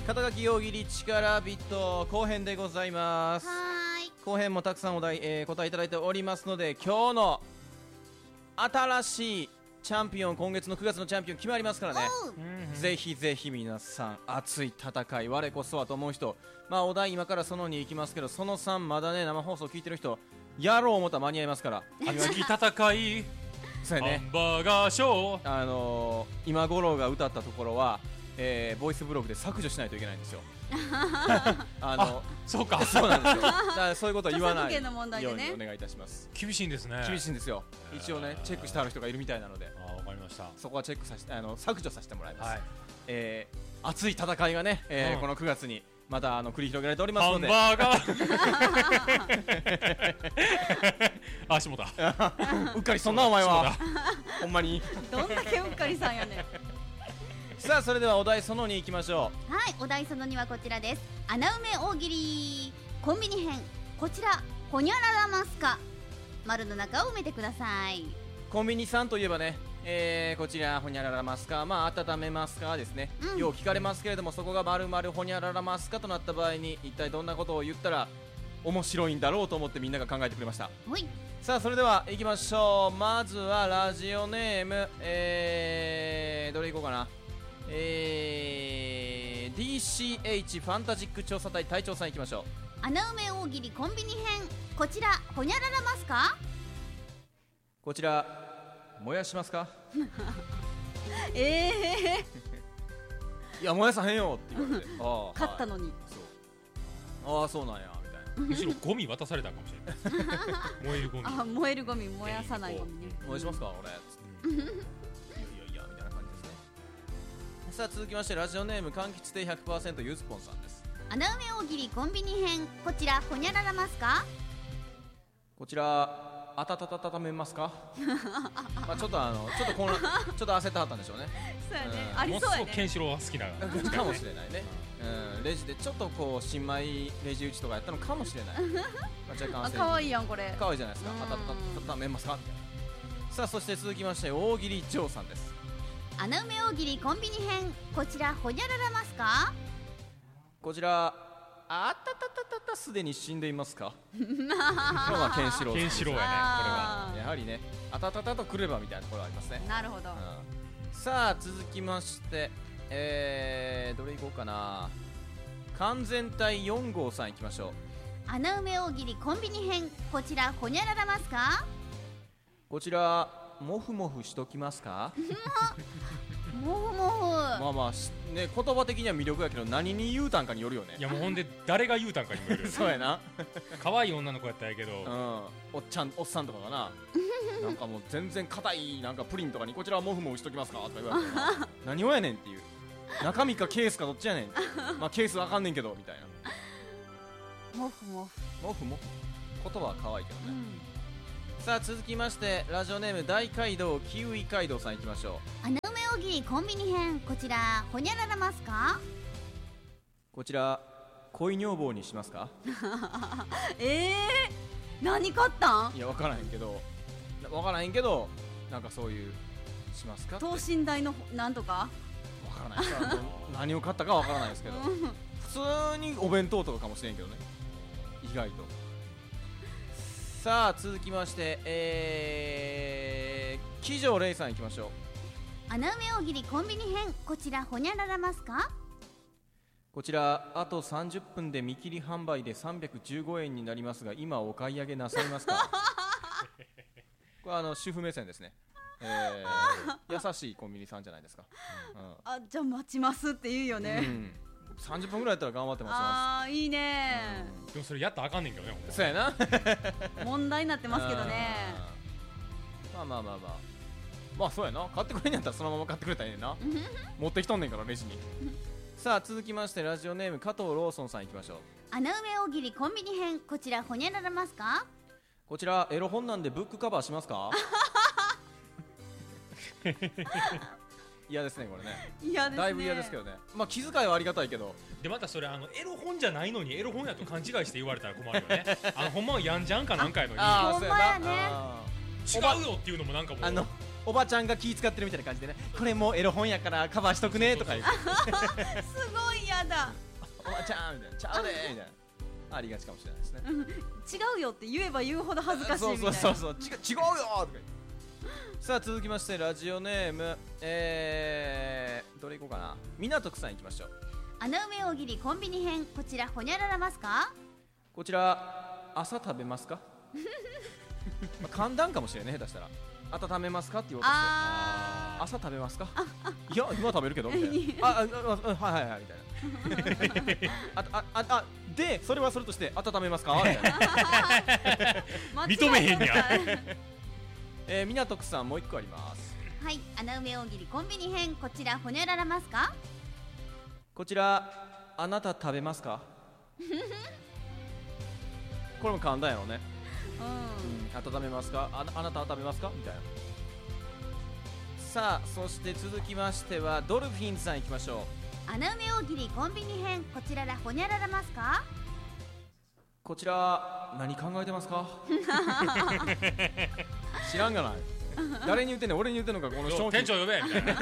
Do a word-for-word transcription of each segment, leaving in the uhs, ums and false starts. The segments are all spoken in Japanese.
肩書き大喜利力ビット後編でございます。 はーい。 後編もたくさんお題、えー、答えいただいておりますので、今日の新しいチャンピオン、今月のくがつのチャンピオン決まりますからね、ぜひぜひ皆さん熱い戦い、我こそはと思う人、まあお題今からそのに行きますけど、そのさんまだね生放送聞いてる人やろう思ったら間に合いますから。 熱き戦いそうやね、 ハンバーガーショー。 あのー、今五郎が歌ったところは、えー、ボイスブログで削除しないといけないんですよ。あのそうかそうなんですよ。だからそういうことは言わない著作権の問題よでねうにお願いいたします。 厳しいんですね。 厳しいんですよ。一応ねチェックしてある人がいるみたいなので、 あ、わかりました。 そこはチェックさせて、あの削除させてもらいます。 はい、 えー、熱い戦いがね、えーうん、 このくがつにまたあの繰り広げられておりますハンので。 バーガーあ、しもたうっかりそんなお前はほんまにどんだけうっかりさんやねん。 さあそれではお題そのに行きましょはい、お題そのにはこちらです。穴埋め大喜利コンビニ編、こちらほにゃららますか。丸の中を埋めてください。 う。コンビニさんといえばね、えー、こちらほにゃららますか、まあ温めますかですね、 うんよう聞かれますけれども、そこが丸々ほにゃららますかとなった場合に一体どんなことを言ったら面白いんだろうと思ってみんなが考えてくれました。 ほい。 さあそれでは行きましょう。まずはラジオネーム、えー、どれいこうかな。えー、ディーシーエイチ ファンタジック調査隊隊長さん行きましょう。 穴埋め大喜利コンビニ編、こちらほにゃららますか。 こちら燃やしますか。 ええいや燃やさへんよって言われて、ああ勝ったのに、 はい、そうああそうなんやみたいな。 むしろゴミ渡されたかもしれない燃えるゴミ。 あ、燃えるゴミ、燃やさないゴミね。 燃やしますか俺つって、いやいやいやみたいな感じですね。さあ続きましてラジオネーム柑橘亭 ひゃくパーセント ゆずぽんさんです。 穴埋め大喜利コンビニ編、こちらほにゃららますか。 こちらあたたたたためますか。まあちょっとあのちょっと混乱ちょっと焦ってはったんでしょうね。 そうやね、 うんありもそうやね。 のすごくケンシロウは好きなかもしれないね、うん、レジでちょっとこう新米レジ打ちとかやったのかもしれない、まあ、若干あ、 焦り可愛いやんこれ。 かわいいじゃないですか。 うんあたたたたためますかみたいな。さあそして続きまして大喜利嬢さんです。 穴埋め大喜利コンビニ編、こちらほにゃららますか。 こちらあたたたたたすでに死んでいますか。これはケンシロウケンシロウやね、これは。 あーやはりねあたたたとくればみたいなところありますね。 なるほど。 うん、さあ続きましてえー、どれいこうかな。完全体よん号さんいきましょう。 穴埋め大喜利コンビニ編、こちらほにゃららますか。 こちらモフモフしときますか。 もふもふ、 まあまあしね、言葉的には魅力やけど何に言うたんかによるよね。 いやもうほんで誰が言うたんかにもよるそうやな。 可愛い女の子やったんやけど、 うん、おっちゃんおっさんとかがななんかもう全然硬いなんかプリンとかにこちらはモフモフしときますかとか言われてな何をやねんっていう、中身かケースかどっちやねんまあケースわかんねんけどみたいな。 もふもふ、 モフモフ言葉は可愛いけどね、 うん、 さあ続きましてラジオネーム大街道キウイ街道さんいきましょう。 穴埋め大喜利コンビニ編、こちらほにゃららますか。 こちら恋女房にしますか。 ええー、何買ったん。 いや分からへんけど分からへんけどなんかそういうしますかって等身大のなんとか。 分からないですから何を買ったか分からないですけど普通にお弁当とかかもしれんけどね意外と。さあ続きましてえー、騎乗レイさんいきましょう。 穴埋め大喜利コンビニ編、こちらほにゃららますか。 こちらあとさんじゅっぷんで見切り販売でさんびゃくじゅうごえんになりますが今お買い上げなさいますか。これはあの主婦目線ですね、えー、優しいコンビニさんじゃないですか、うんあ、じゃあ待ちますって言うよね、 うん、さんじゅっぷんぐらいやったら頑張って待ちまあーいいね、 でもそれやったらあかんねんけどね、ほんます。そうやな問題になってますけどね。 まあまあまあまあまあそうやな、買ってくれんやったらそのまま買ってくれたらええねんな持ってきとんねんからレジにさあ続きましてラジオネーム加藤ローソンさんいきましょう。 穴埋め大喜利コンビニ編、こちらほにゃららますか。 こちらエロ本なんでブックカバーしますか。嫌ですねこれね。 嫌ですね。 だいぶ嫌ですけどね。まあ気遣いはありがたいけどでまたそれあのエロ本じゃないのにエロ本やと勘違いして言われたら困るよねあのほんまはやんじゃんかなんかやのにあーほんまやねそうやなあ違うよっていうのもなんかもうあのおばちゃんが気使ってるみたいな感じでね、これもうエロ本やからカバーしとくねとか言ってすごいやだ。 おばちゃんみたいな、ちゃうでみたいなありがちかもしれないですね。 違うよって言えば言うほど恥ずかしいみたいな。 そうそうそうそう、違う、違うよとか言って。さあ続きましてラジオネーム、えー、どれいこうかな。港区さんいきましょう。 穴埋め大喜利コンビニ編、こちらほにゃららますか。 こちら朝食べますかまあ簡単かもしれないね、下手したら温めますかって言おうとして、 あ朝食べますかいや今食べるけどみたいなああああはいはいはいみたいなああああでそれはそれとして温めますかみたいなー認めへんやえー、港区さんもう一個あります。 はい、穴埋め大喜利コンビニ編、こちらほにゃららますか。 こちらあなた食べますかこれも簡単やろね。 うん、 うん、温めますか あ, あなたは食べますかみたいな。さあそして続きましてはドルフィンさんいきましょう。 穴埋め大喜利コンビニ編、こちららほにゃららますか。 こちら何考えてますか知らんがない誰に言ってんねん、俺に言ってんのかこの商品店長呼べみたいな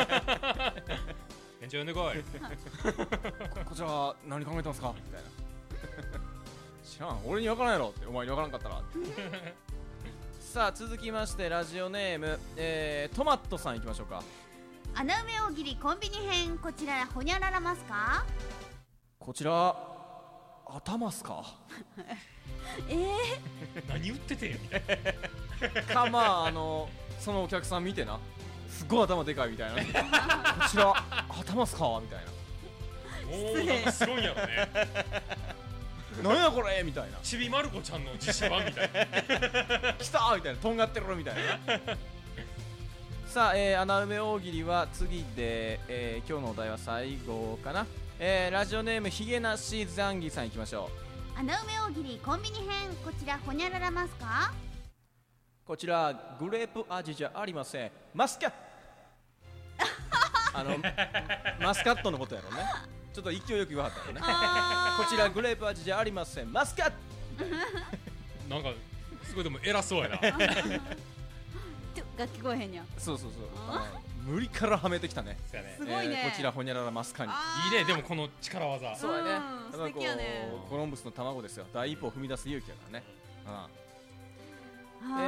店長呼んでこいこ, こちら何考えてますかみたいな知らん、俺に分からんやろって、お前に分からんかったらさあ続きましてラジオネーム、えー、トマットさんいきましょうか。 穴埋め大喜利コンビニ編、こちららほにゃららますか。 こちら頭っすかえー、 何言っててんみたいなかまああのそのお客さん見てな、すごい頭でかいみたいなこちら頭っすかみたいおーなんかすごいんやろねななんやこれみたいな、 ちびまる子ちゃんの実写版みたいな来たーみたいな、とんがってるみたいなさあ、えー、穴埋め大喜利は次で、えー、今日のお題は最後かな。えー、ラジオネームひげなしザンギさんいきましょう。 穴埋め大喜利コンビニ編、こちらほにゃららますか。 こちらグレープ味じゃありません、マスカットあのマスカットのことやろね。ちょっと勢いよく言わはったよねこちらグレープ味じゃありません、マスカットなんかすごいでも偉そうやなちょが聞こえへんやん。 そうそうそう、あの無理からはめてきたね。 そうやねすごいね、 えーこちらほにゃららマスカに。 いいね、でもこの力技そうやね、 うんただこう素敵やねコロンブスの卵ですよ、第一歩を踏み出す勇気やからね。うんはー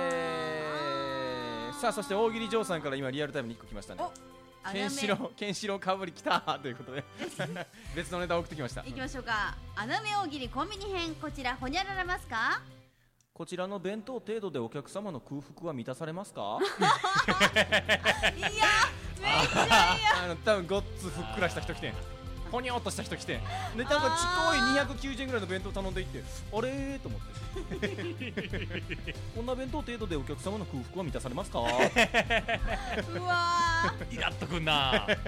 えー、さあそして大喜利嬢さんから今リアルタイムにいっこ来ましたね。 穴ケンシ埋めロウケンシロウかぶり来たということで別のネタを送ってきました。 いきましょうか。穴埋め大喜利コンビニ編、こちらほにゃららますか。 こちらの弁当程度でお客様の空腹は満たされますかいやめっちゃいやあの多分ごっつふっくらした人来てん、ほにょっとした人来てんで、なんかちっこいにひゃくきゅうじゅうえんぐらいの弁当頼んでいって、あれーと思ってこんな弁当程度でお客様の空腹は満たされますかうわーイラっとくんななるほど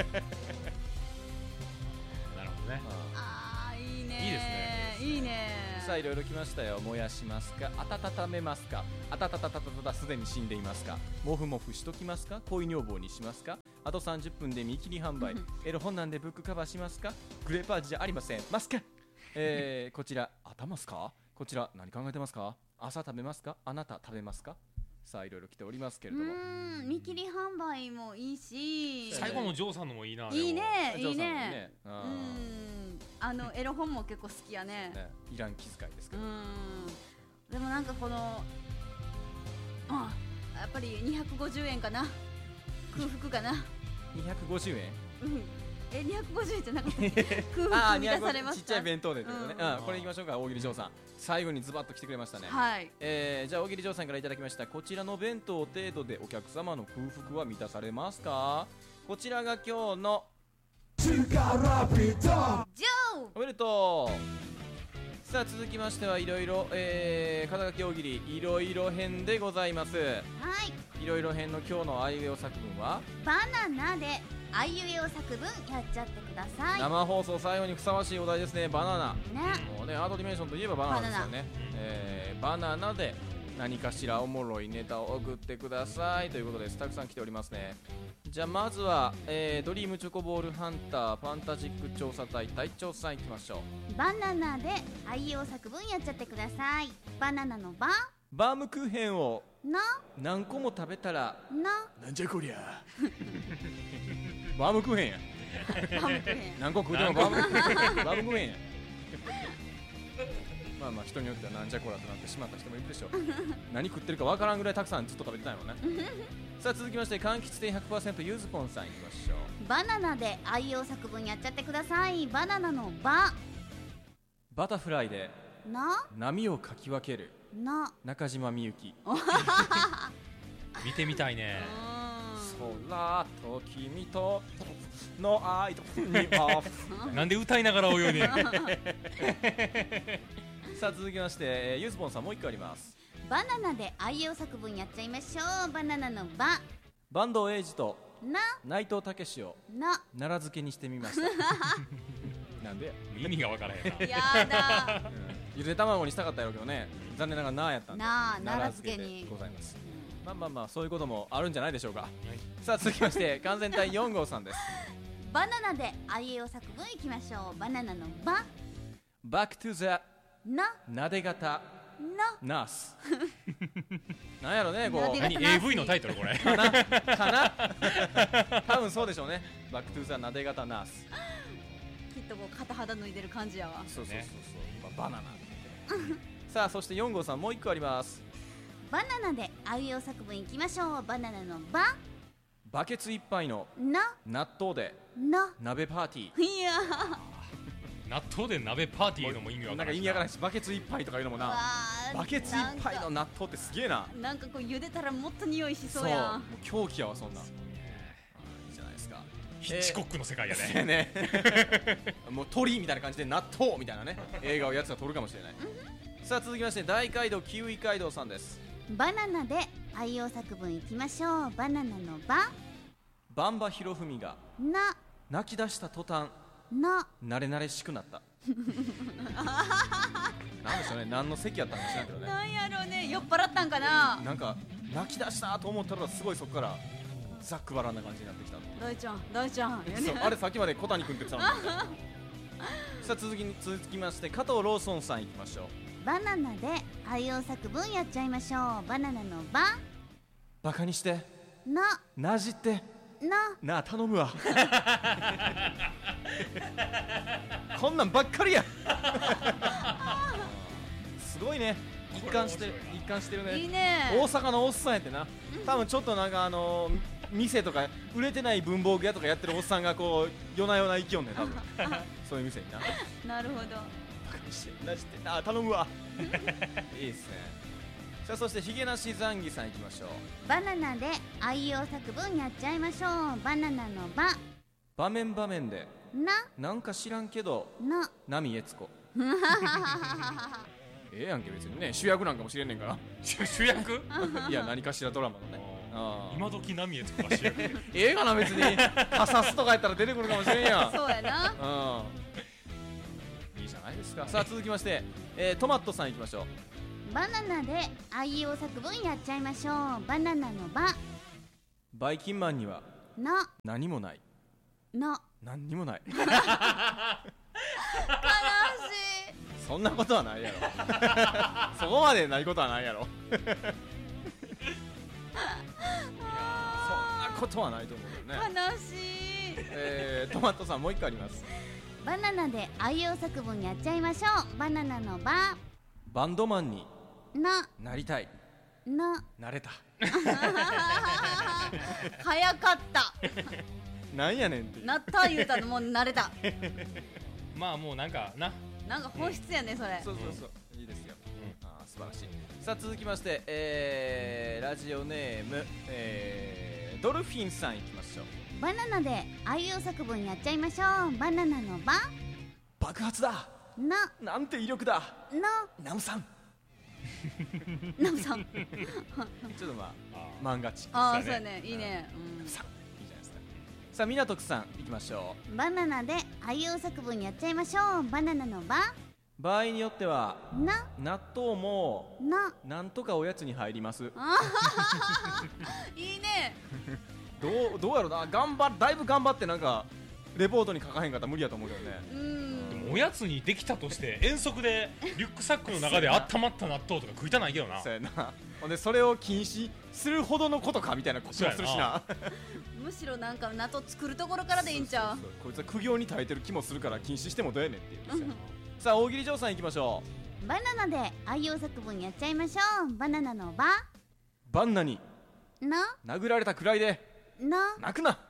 ね。 あーいいねー、 いいですねいいねー。 さあいろいろ来ましたよ。燃やしますか、温めますか、あたたたたたたすでに死んでいますか、もふもふしときますか、恋女房にしますか、あとさんじゅっぷんで見切り販売エロ本なんでブックカバーしますか、グレープ味じゃありません、ますか、えー、こちら頭っすか、こちら何考えてますか、朝食べますか、あなた食べますか。さあいろいろ来ておりますけれうども、 ーん、見切り販売もいいし、 最後のジョーさんのもいいな。 いいねいいジョーさんもねうあーん、あのエロ本も結構好きやね。 ねいらん気遣いですけど、 うん、でもなんかこのあやっぱりにひゃくごじゅうえんかな、空腹かな。 にひゃくごじゅうえんうん、えにひゃくごじゅうえんじゃなくて空あ腹あ、 満たされますか。 ちっちゃい弁当でってことね、 うんうんこれいきましょうか。大喜利嬢さん最後にズバッと来てくれましたね。 はい。 えー、じゃあ大喜利嬢さんからいただきました。こちらの弁当程度でお客様の空腹は満たされますか。こちらが今日のジョー。 おめでとう。さあ続きましてはいろいろ、えー、肩書き大喜利いろいろ編でございます。 はい。 いろいろ編の今日のあいうえお作文は、 バナナであいうえお作文やっちゃってください。 生放送最後にふさわしいお題ですね。バナナ。 ね。 もうね、アートディメンションといえばバナナですよね。えー、バナナで何かしらおもろいネタを送ってくださいということです。たくさん来ておりますね。じゃあまずは、えー、ドリームチョコボールハンターファンタジック調査隊隊長さんいきましょう。 バナナであいうえお作文やっちゃってください。バナナのババームクーヘンをな何個も食べたらななんじゃこりゃバームクーヘンやバームクーヘン何個食うてもバームクーヘンバームクーヘンやまあまあ人によってはなんじゃこらとなってしまった人もいるでしょう何食ってるかわからんぐらいたくさんずっと食べてたよねさあ続きまして柑橘店 ひゃくパーセント ゆずぽんさんいきましょう。 バナナで愛用作文やっちゃってください。バナナのババタフライでな波をかき分けるな中島みゆき見てみたいね。 空と君との愛とにはなんで歌いながら泳いでんのさあ続きまして、えー、ゆずぽんさんもう一個あります。 バナナで愛用作文やっちゃいましょう。バナナのバ坂東英二とな内藤武史をな奈良漬けにしてみましたなんでや、 意味がわからへんな。 やだうんゆで卵にしたかったやろうけどね、残念ながらなーやったんでなあ奈良漬けでございます。まあまあまあそういうこともあるんじゃないでしょうか、はい、さあ続きまして完全体よん号さんです。 バナナで愛用作文いきましょう。バナナのババックトゥザななで型なナースなんやろねこうなで型何 エーブイ のタイトルこれかなかな多分そうでしょうね。バックトゥザなで型ナースきっとこう片肌脱いでる感じやわ。 そうそうそうそう、まあ、バナナさあそしてよん号さんもう一個あります。 バナナで愛用作文いきましょう。バナナのババケツいっぱいのな納豆でな鍋パーティー。 いや納豆で鍋パーティーのも意味わなんからんか意味わからないし、バケツいっぱいとかいうのもな、バケツいっぱいの納豆ってすげえな。 なんかこう茹でたらもっと匂いしそそううやん。 もう狂気やわそんな。いいじゃないですか。 ヒッチコックの世界やえーね。 ねもう鳥みたいな感じで納豆みたいなね映画をやつが撮るかもしれないさあ続きまして大街道キウイ街道さんです。 バナナで愛用作文いきましょう。バナナのババンバひろふみがな泣き出した途端な慣れ慣れしくなったなんでしょうね、何の席やったのか知らんけどね。 なんやろうね、酔っ払ったんかな。 なんか泣き出したと思ったらすごいそこからざっくばらんな感じになってきた。 大ちゃん大ちゃんやねそうあれさっきまで小谷君って言ってたのにさあ続きに続きまして加藤ローソンさんいきましょう。 バナナで愛用作文やっちゃいましょう。バナナのババカにしてななじってななあ頼むわこんなんばっかりやすごいね、一貫してる一貫してるね。 いいね。 大阪のおっさんやってな、多分ちょっとなんかあのー、店とか売れてない文房具屋とかやってるおっさんがこう夜な夜な行きよんねん多分そういう店にな。 なるほど。 バカにしてなじってなあ頼むわいいっすね。さあそしてヒゲなしザンギさんいきましょう。 バナナで愛用作文やっちゃいましょう。バナナのバ場面場面でななんか知らんけどな波悦子ええやんけ別にね、主役なんかもしれんねんから主役いや何かしらドラマのね。あ今時波悦子が主役でええかな別にカサスとかやったら出てくるかもしれんやんそうやな。 うんいいじゃないですか。さあ続きまして、えー、トマトさんいきましょう。 バナナで愛用作文やっちゃいましょう。バナナのババイキンマンにはな何もないな何にもない悲しい。 そんなことはないやろそこまでないことはないやろそんなことはないと思うけどね。 悲しい。 えー、トマトさんもう一個あります。 バナナで愛用作文やっちゃいましょう。バナナのババンドマンにななりたいななれた早かったなんやねんっていうなった言うたのもう慣れたまあもうなんかななんか本質やねそれ。 そうそうそう、いいですよ、あー素晴らしい。さあ続きまして、えー、ラジオネーム、えー、ドルフィンさんいきましょう。 バナナで愛用作文やっちゃいましょう。バナナのバ爆発だななんて威力だなナムさんナムさんちょっとまあ漫画チックああそうやねそうやねいいね、うさいいじゃないですか。さあ港区さんいきましょん、バナナで愛用作文やっちゃいましょう。バナナのバう。場合によってはな納豆もななんとかおやつに入りますいいね。 どうどうやろうな、頑張だいぶ頑張ってなんかレポートに書かへんかったら無理やと思うけどね。 うんでもおやつにできたとして遠足でリュックサックの中で温まった納豆とか食いたないけどな。 そうやな。ほんでそれを禁止するほどのことかみたいなこともするしな。 むしろなんか納豆作るところからでいいんちゃう。 そうそうそうこいつは苦行に耐えてる気もするから禁止してもどうやねんっていうんですよ。さあ大喜利嬢さんいきましょバナナで愛用作文やっちゃいましょう。バナナのバう。バンナにな殴られたくらいでな泣くな。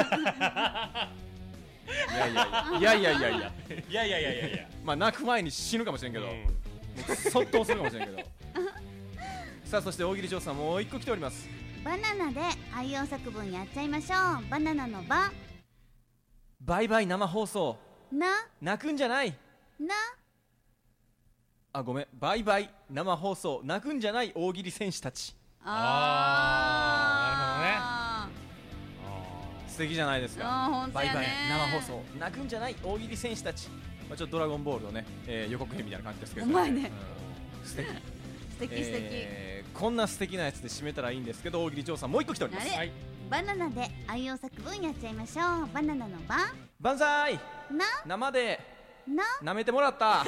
いやいやいやいやいやいやいやいやいやいやいやいや。 まあ泣く前に死ぬかもしれんけど、 うんもうそっとするかもしれんけど。さあそして大喜利嬢さんもう一個来ております。 バナナで愛用作文やっちゃいましょう。バナナのババイバイ生放送な泣くんじゃない。 なあごめんバイバイ生放送泣くんじゃない大喜利選手たち。 あ素敵じゃないですか。 あーほんとバイバイやね生放送泣くんじゃない大喜利選手たち。まあ、ちょっとドラゴンボールのね、えー予告編みたいな感じですけど、 うまいねうん素敵素敵素敵、 えーこんな素敵なやつで締めたらいいんですけど大喜利嬢さんもう一個来ております。 あれはい。 バナナで愛用作文やっちゃいましょう。バナナのバ万歳な生でな舐めてもらった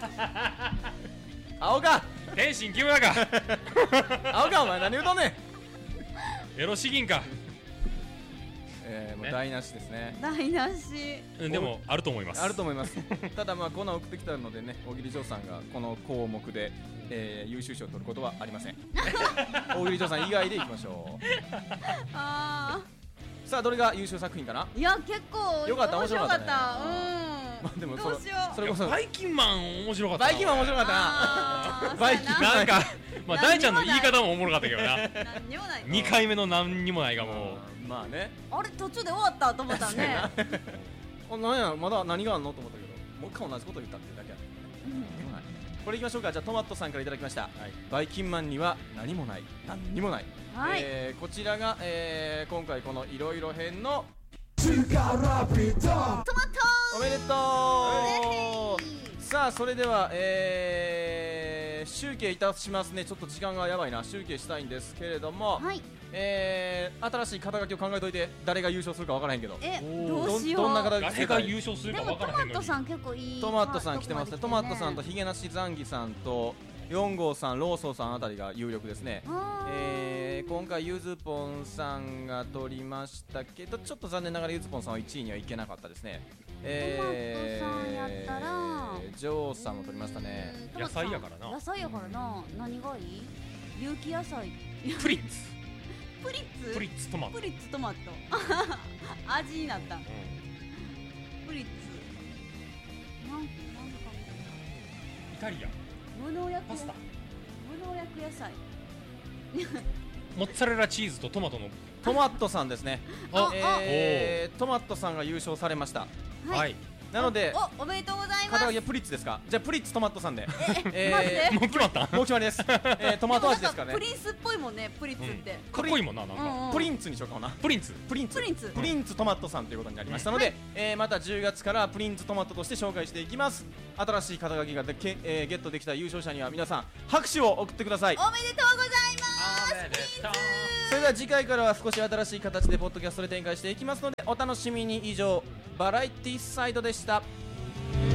青か天心木村か青かお前何言うとんねん。 エロ詩吟か。 えー、もうね台無しですね。 台無し。 うんでもあると思います。 あると思います。ただまあこんなん送ってきたのでね大喜利嬢さんがこの項目で、えー、優秀賞を取ることはありません。大喜利嬢さん以外でいきましょあう。さあどれが優秀作品かな。 ーいや結構よかった面白かったね面まあでもそれどうしようそれこそバイキンマン面白かったな。 バイキンマン面白かったな。 あーバイキンマンなんかまあ何にもない大ちゃんの言い方もおもろかったけどな。 そうやな何にもないにかいめの何にもないがもう。 うんまあね。 あれ途中で終わったと思ったねあなんやまだ何があんのと思ったけどもう一回同じこと言ったっていうだけやったね。はいこれいきましょうか。じゃあトマトさんからいただきました、バイキンマンには何もない何にもない、 はい、 えーこちらが、えー今回このいろいろ編のトマトおめでとう。さあそれでは、えー、集計いたしますね。ちょっと時間がやばいな。集計したいんですけれども、 はいえー、新しい肩書きを考えといて誰が優勝するか分からへんけどえおーどうしようどんな肩書き誰が優勝するでかもトマト分からへんのに。 さん結構いいトマトさん来てますね。トマトさんとはヒゲなしザンギさんとよん号さんローソーさんあたりが有力ですね。えー、今回ゆずぽんさんが取りましたけどちょっと残念ながらゆずぽんさんはいちいにはいけなかったですね。えトマトさんやったらー、ジョーさんも取りましたね。 野菜やからな野菜やからな、何がいい有機野菜プリッツプリッツプリッツトマト。 プリッツトマト味になったうんプリッツなんなんかイタリアン無農薬パスタ無農薬野菜モッツァレラチーズとトマトのトマトさんですね。 あえー、トマトさんが優勝されました。 はい、 はいなのでおおめでとうございます肩書きはプリッツですか。じゃあプリッツトマトさんでえマジでもう決まった。 もう決まりです。えー、トマト味ですからねもなんプ。リンスっぽいもんねプリッツって、 かっこいいもんななんか。 うんうんプリンツにしようかな。 プリンツプリンツプリンツプリンツトマトさんということになりましたので、 はいえーまたじゅうがつからプリンツトマトとして紹介していきます。新しい肩書きがでけ、えーゲットできた優勝者には皆さん拍手を送ってください。 おめでとうございますおめでとう。 それでは次回からは少し新しい形でポッドキャストで展開していきますのでお楽しみに。以上バラエティサイドでした。